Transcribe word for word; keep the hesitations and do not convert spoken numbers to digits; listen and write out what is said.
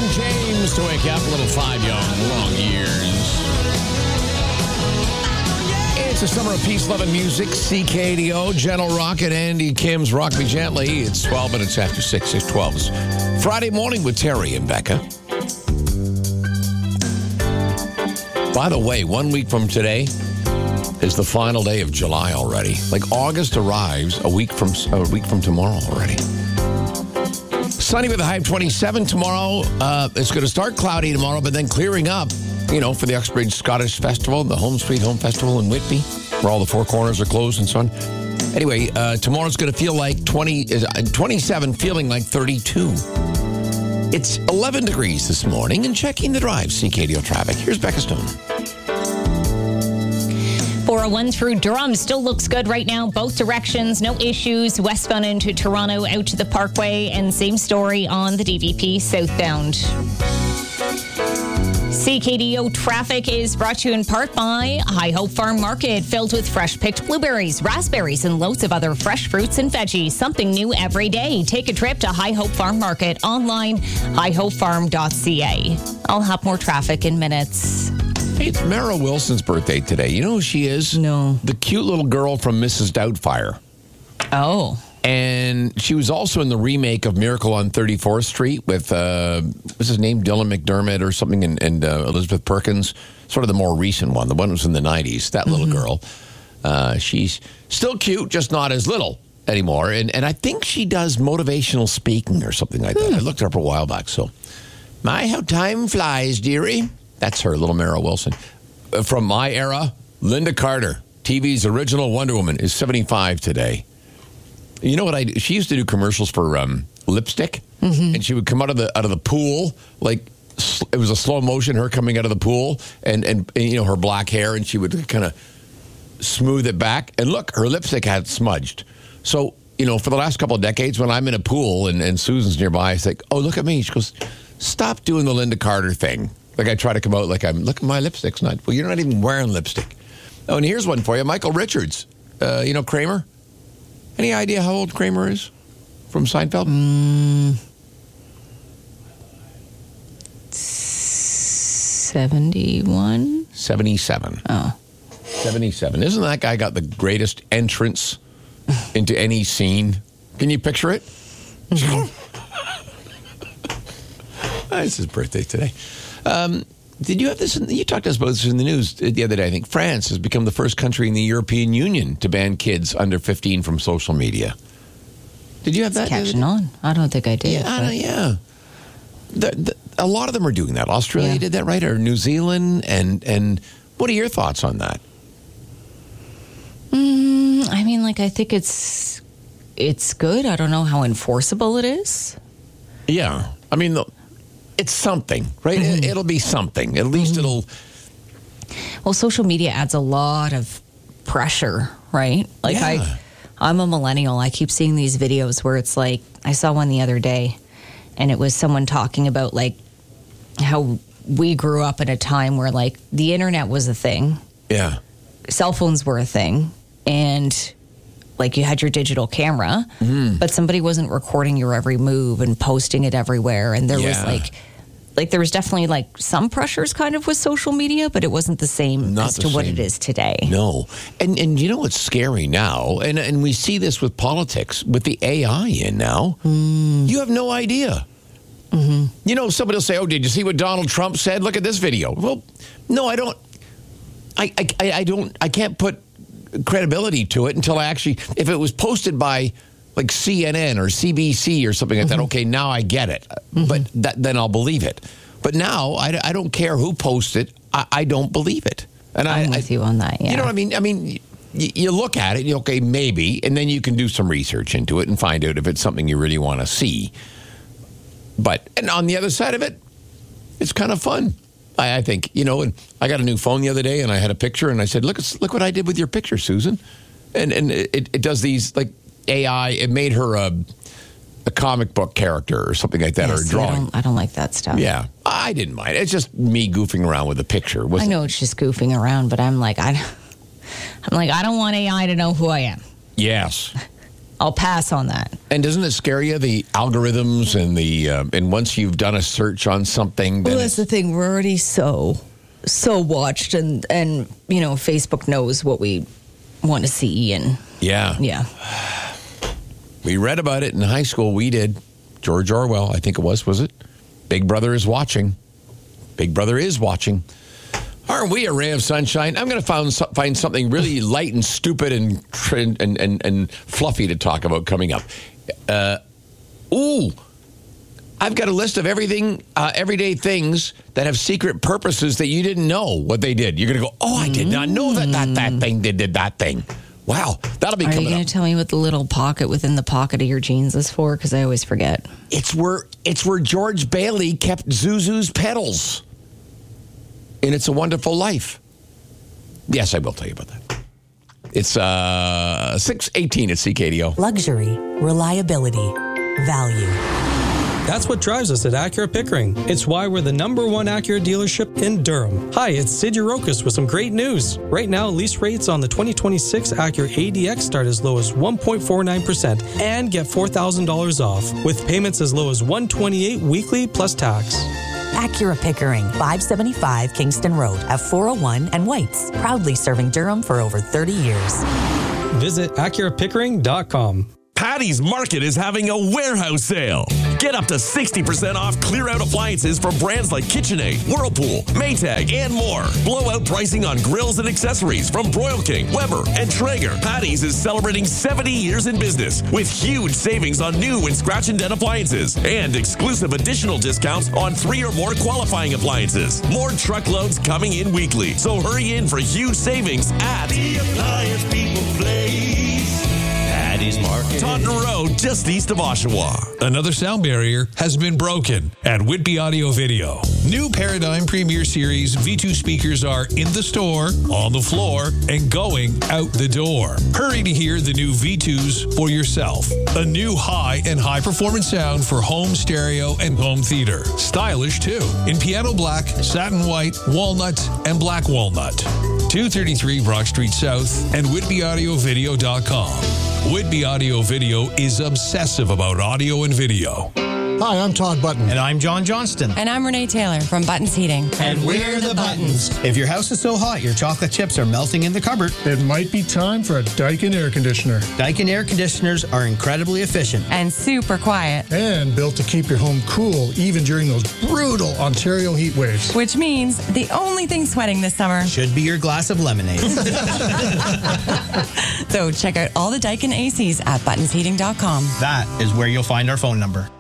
James to wake up, a little five young, long years. It's a summer of peace, love, and music. C K D O, Gentle Rocket, Andy Kim's Rock Me Gently. It's twelve minutes after six. It's twelve. It's Friday morning with Terry and Becca. By the way, one week from today is the final day of July already. Like August arrives a week from a week from tomorrow already. Sunny with a high of twenty-seven tomorrow. Uh, it's going to start cloudy tomorrow, but then clearing up, you know, for the Uxbridge Scottish Festival, the Home Sweet Home Festival in Whitby, where all the four corners are closed and so on. Anyway, uh, tomorrow's going to feel like twenty, twenty-seven, feeling like thirty-two. It's eleven degrees this morning, and checking the drive, C K D O traffic. Here's Becca Stone. four oh one through Durham still looks good right now. Both directions, no issues. Westbound into Toronto, out to the Parkway, and same story on the D V P southbound. C K D O traffic is brought to you in part by High Hope Farm Market, filled with fresh-picked blueberries, raspberries, and loads of other fresh fruits and veggies. Something new every day. Take a trip to High Hope Farm Market online, high hope farm dot c a. I'll have more traffic in minutes. Hey, it's Mara Wilson's birthday today. You know who she is? No. The cute little girl from Missus Doubtfire. Oh. And she was also in the remake of Miracle on thirty-fourth Street with, uh, what's his name, Dylan McDermott or something, and, and uh, Elizabeth Perkins. Sort of the more recent one. The one that was in the nineties. That little mm-hmm. girl. Uh, she's still cute, just not as little anymore. And and I think she does motivational speaking or something like that. Hmm. I looked her up a while back. So, my, how time flies, dearie. That's her, little Mara Wilson. Uh, from my era, Linda Carter, T V's original Wonder Woman, is seventy-five today. You know what I do? She used to do commercials for um, lipstick, mm-hmm. and she would come out of the out of the pool, like sl- it was a slow motion, her coming out of the pool, and, and, and you know, her black hair, and she would kind of smooth it back. And look, her lipstick had smudged. So, you know, for the last couple of decades, when I'm in a pool and, and Susan's nearby, I say, oh, look at me. She goes, stop doing the Linda Carter thing. Like I try to come out like I'm, look, my lipstick's not, well, you're not even wearing lipstick. Oh, and here's one for you. Michael Richards, uh, you know, Kramer? Any idea how old Kramer is from Seinfeld? Mm, seventy-one? seventy-seven. Oh. seventy-seven. Isn't that guy got the greatest entrance into any scene? Can you picture it? Mm-hmm. It's his birthday today. Um, did you have this? In, you talked to us about this in the news the other day. I think France has become the first country in the European Union to ban kids under fifteen from social media. Did you have it's that? Catching on. I don't think I did. Yeah, I yeah. The, the, a lot of them are doing that. Australia yeah. did that, right? Or New Zealand. And and what are your thoughts on that? Mm, I mean, like, I think it's it's good. I don't know how enforceable it is. Yeah, I mean. The, It's something, right? Mm-hmm. It'll be something. At least mm-hmm. it'll... Well, social media adds a lot of pressure, right? Like, yeah. I, I'm a millennial. I keep seeing these videos where it's like... I saw one the other day, and it was someone talking about, like, how we grew up in a time where, like, the internet was a thing. Yeah. Cell phones were a thing. And... like you had your digital camera, mm. but somebody wasn't recording your every move and posting it everywhere. And there yeah. was like, like there was definitely like some pressures kind of with social media, but it wasn't the same Not as the to same. what it is today. No. And and you know what's scary now? And and we see this with politics, with the A I in now. Mm. You have no idea. Mm-hmm. You know, somebody will say, oh, did you see what Donald Trump said? Look at this video. Well, no, I don't. I I, I don't. I can't put credibility to it until I actually, if it was posted by like C N N or C B C or something like mm-hmm. that, okay, now I get it. Mm-hmm. But that, then I'll believe it. But now I, I don't care who posts it. I, I don't believe it. And I'm I, with I, you on that, yeah. You know what I mean? I mean, you, you look at it, you okay, maybe, and then you can do some research into it and find out if it's something you really want to see. But, and on the other side of it, it's kind of fun. I, I think, you know, and I got a new phone the other day, and I had a picture, and I said, look, look what I did with your picture, Susan. And and it, it does these, like, A I, it made her a, a comic book character or something like that, yeah, or a see, drawing. I don't, I don't like that stuff. Yeah, I didn't mind. It's just me goofing around with the picture. I know it's just goofing around, but I'm like, I, I'm like, I don't want A I to know who I am. Yes. I'll pass on that. And doesn't it scare you, the algorithms and the uh, and once you've done a search on something? Well, that's the thing. We're already so so watched, and and you know, Facebook knows what we want to see, and yeah, yeah. We read about it in high school. We did. George Orwell, I think it was. Was it? Big Brother is watching. Big Brother is watching. Aren't we a ray of sunshine? I'm going to find find something really light and stupid and and and, and fluffy to talk about coming up. Uh, ooh, I've got a list of everything, uh, everyday things that have secret purposes that you didn't know what they did. You're going to go, oh, I did not know that that, that thing did, did that thing. Wow, that'll be Are coming up. Are you going to tell me what the little pocket within the pocket of your jeans is for? Because I always forget. It's where it's where George Bailey kept Zuzu's pedals. And It's a Wonderful Life. Yes, I will tell you about that. It's uh, six eighteen at C K D O. Luxury, reliability, value. That's what drives us at Acura Pickering. It's why we're the number one Acura dealership in Durham. Hi, it's Sid Urokis with some great news. Right now, lease rates on the twenty twenty-six Acura A D X start as low as one point four nine percent and get four thousand dollars off, with payments as low as one hundred twenty-eight dollars weekly plus tax. Acura Pickering, five seventy-five Kingston Road at four oh one and White's. Proudly serving Durham for over thirty years. Visit Acura Pickering dot com. Patty's Market is having a warehouse sale. Get up to sixty percent off clear-out appliances from brands like KitchenAid, Whirlpool, Maytag, and more. Blowout pricing on grills and accessories from Broil King, Weber, and Traeger. Patty's is celebrating seventy years in business with huge savings on new and scratch and dent appliances and exclusive additional discounts on three or more qualifying appliances. More truckloads coming in weekly, so hurry in for huge savings at The Appliance People Place. Patty's Market. Taunton Road, just east of Oshawa. Another sound barrier has been broken at Whitby Audio Video. New Paradigm Premier Series V two speakers are in the store, on the floor, and going out the door. Hurry to hear the new V twos for yourself. A new high and high performance sound for home stereo and home theater. Stylish too, in piano black, satin white, walnut, and black walnut. two thirty-three Brock Street South and Whitby Audio Video dot com. Whitby Audio Video is obsessive about audio and video. Hi, I'm Todd Button. And I'm John Johnston. And I'm Renee Taylor from Buttons Heating. And we're the Buttons. If your house is so hot your chocolate chips are melting in the cupboard, it might be time for a Daikin air conditioner. Daikin air conditioners are incredibly efficient. And super quiet. And built to keep your home cool even during those brutal Ontario heat waves. Which means the only thing sweating this summer should be your glass of lemonade. So check out all the Daikin A Cs at Buttons Heating dot com. That is where you'll find our phone number.